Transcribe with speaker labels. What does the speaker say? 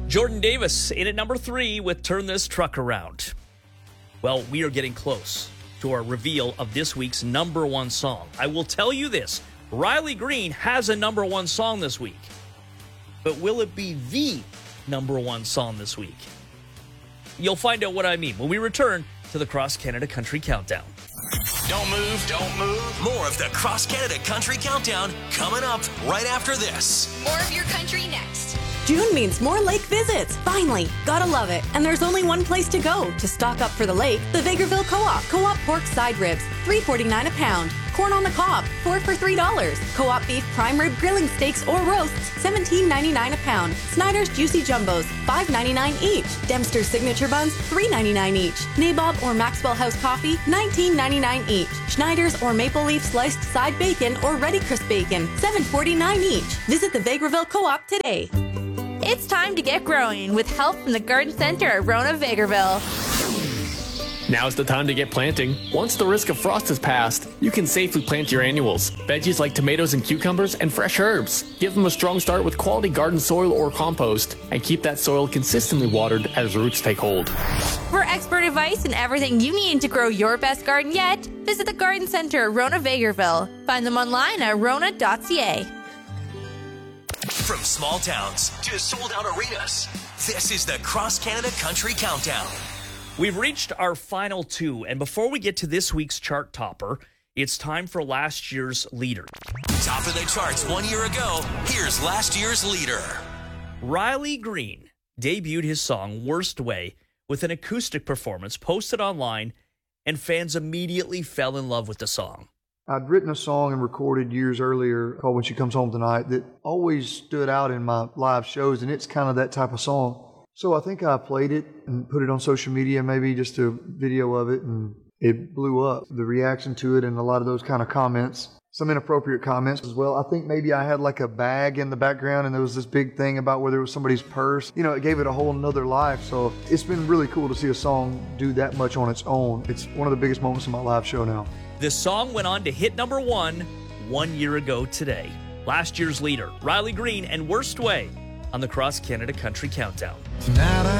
Speaker 1: Jordan Davis in at number 3 with Turn This Truck Around. Well, we are getting close to our reveal of this week's number 1 song. I will tell you this, Riley Green has a number 1 song this week. But will it be the number 1 song this week? You'll find out what I mean when we return to the Cross Canada Country Countdown.
Speaker 2: Don't move, don't move. More of the Cross Canada Country Countdown coming up right after this.
Speaker 3: More of your country next.
Speaker 4: June means more lake visits. Finally, gotta love it. And there's only one place to go to stock up for the lake. The Vegreville Co-op. Co-op pork side ribs, $3.49 a pound. Corn on the cob, 4 for $3. Co-op beef prime rib grilling steaks or roasts, $17.99 a pound. Snyder's Juicy Jumbos, $5.99 each. Dempster's Signature Buns, $3.99 each. Nabob or Maxwell House Coffee, $19.99 each. Schneider's or Maple Leaf Sliced Side Bacon or Ready Crisp Bacon, $7.49 each. Visit the Vegreville Co-op today.
Speaker 5: It's time to get growing with help from the Garden Center at Rona Vegreville.
Speaker 6: Now's the time to get planting. Once the risk of frost has passed, you can safely plant your annuals. Veggies like tomatoes and cucumbers and fresh herbs. Give them a strong start with quality garden soil or compost, and keep that soil consistently watered as roots take hold.
Speaker 5: For expert advice and everything you need to grow your best garden yet, visit the Garden Center at Rona Vegreville. Find them online at rona.ca.
Speaker 2: From small towns to sold-out arenas, this is the Cross Canada Country Countdown.
Speaker 1: We've reached our final 2, and before we get to this week's chart topper, it's time for last year's leader.
Speaker 2: Top of the charts 1 year ago, here's last year's leader.
Speaker 1: Riley Green debuted his song Worst Way with an acoustic performance posted online, and fans immediately fell in love with the song.
Speaker 7: I'd written a song and recorded years earlier called When She Comes Home Tonight that always stood out in my live shows, and it's kind of that type of song. So I think I played it and put it on social media, maybe just a video of it, and it blew up. The reaction to it and a lot of those kind of comments, some inappropriate comments as well. I think maybe I had like a bag in the background and there was this big thing about whether it was somebody's purse. You know, it gave it a whole nother life. So it's been really cool to see a song do that much on its own. It's one of the biggest moments of my live show now.
Speaker 1: This song went on to hit number 1 1 year ago today. Last year's leader, Riley Green and Worst Way on the Cross Canada Country Countdown.